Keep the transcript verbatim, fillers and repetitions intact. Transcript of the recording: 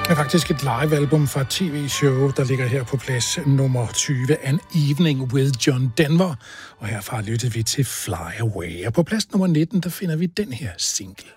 Det er faktisk et live-album fra et tv-show, der ligger her på plads nummer tyve, An Evening with John Denver. Og herfra lyttede vi til Fly Away. Og på plads nummer nitten, der finder vi den her single.